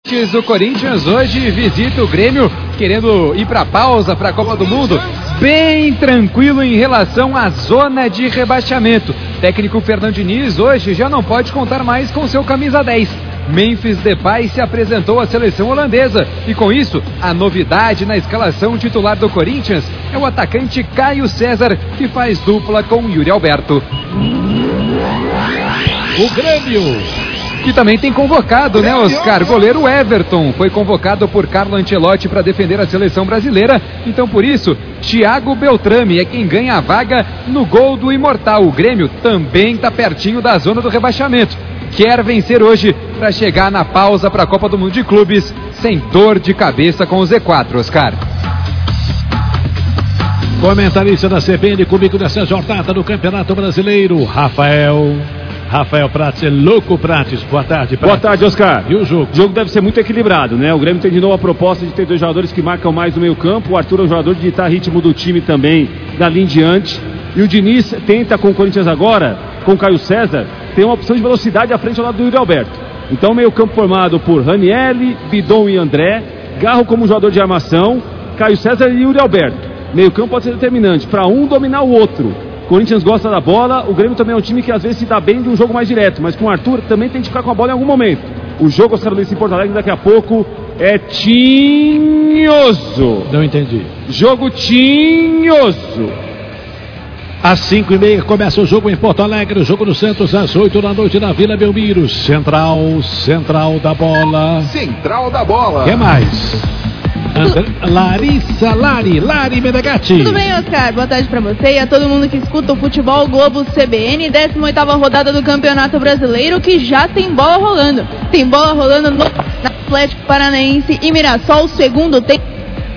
O Corinthians hoje visita o Grêmio, querendo ir para a pausa para a Copa do Mundo, bem tranquilo em relação à zona de rebaixamento. Técnico Fernando Diniz hoje já não pode contar mais com seu camisa 10. Memphis Depay se apresentou à seleção holandesa e com isso, a novidade na escalação titular do Corinthians é o atacante Caio César, que faz dupla com Yuri Alberto. O Grêmio, que também tem convocado, né, Oscar? Goleiro Everton foi convocado por Carlo Ancelotti para defender a seleção brasileira. Então, por isso, Thiago Beltrame é quem ganha a vaga no gol do Imortal. O Grêmio também está pertinho da zona do rebaixamento. Quer vencer hoje para chegar na pausa para a Copa do Mundo de Clubes sem dor de cabeça com o Z4, Oscar. Comentarista da CBN comigo nessa jornada do Campeonato Brasileiro, Rafael Prates, louco Prates. Boa tarde, Prates. Boa tarde, Oscar. E o jogo? O jogo deve ser muito equilibrado, né? O Grêmio tem de novo a proposta de ter dois jogadores que marcam mais no meio campo. O Arthur é um jogador de ditar ritmo do time também, dali em diante. E o Diniz tenta com o Corinthians agora, com o Caio César, tem uma opção de velocidade à frente ao lado do Yuri Alberto. Então o meio campo formado por Ranieri, Bidon e André, Garro como jogador de armação, Caio César e Yuri Alberto. Meio campo pode ser determinante, para um dominar o outro. O Corinthians gosta da bola, o Grêmio também é um time que às vezes se dá bem de um jogo mais direto, mas com o Arthur também tem que ficar com a bola em algum momento. O jogo, Oscar Luiz, em Porto Alegre, daqui a pouco é tinhoso. Não entendi. Jogo tinhoso. Às 5h30 começa o jogo em Porto Alegre, o jogo do Santos às 8 da noite na Vila Belmiro. Central da bola. Central da bola. Quem mais? Larissa Lari Menegatti. Tudo bem, Oscar? Boa tarde pra você e a todo mundo que escuta o Futebol Globo CBN, 18ª rodada do Campeonato Brasileiro, que já tem bola rolando. Tem bola rolando no Atlético Paranaense e Mirassol, segundo tempo.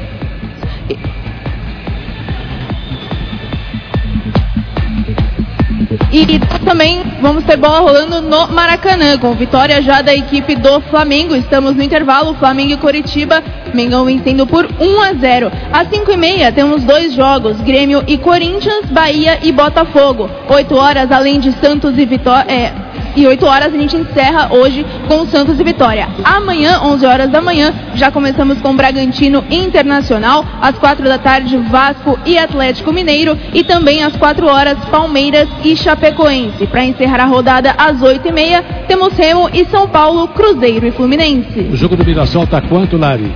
E também vamos ter bola rolando no Maracanã, com vitória já da equipe do Flamengo. Estamos no intervalo, Flamengo e Coritiba, Mengão vencendo por 1-0. Às 5h30 temos dois jogos, Grêmio e Corinthians, Bahia e Botafogo. 8 horas, além de Santos e Vitória. E 8 horas a gente encerra hoje com Santos e Vitória. Amanhã, 11 horas da manhã, já começamos com Bragantino Internacional. Às 4 da tarde, Vasco e Atlético Mineiro. E também às 4 horas, Palmeiras e Chapecoense. Para encerrar a rodada às 8h30, temos Remo e São Paulo, Cruzeiro e Fluminense. O jogo do Mirassol tá quanto, Lari?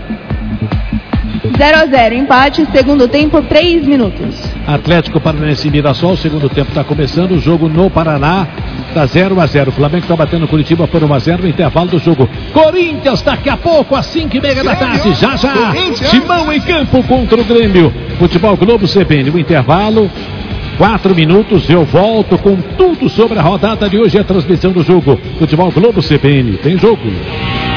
0-0, empate, segundo tempo, 3 minutos. Atlético Paranaense e Mirassol, segundo tempo está começando, o jogo no Paraná está 0-0. O Flamengo está batendo Curitiba por 1-0 no intervalo do jogo. Corinthians daqui a pouco, às 5h30 da tarde, já. Timão em campo contra o Grêmio. Futebol Globo CBN, o intervalo, 4 minutos, eu volto com tudo sobre a rodada de hoje, a transmissão do jogo. Futebol Globo CBN, tem jogo.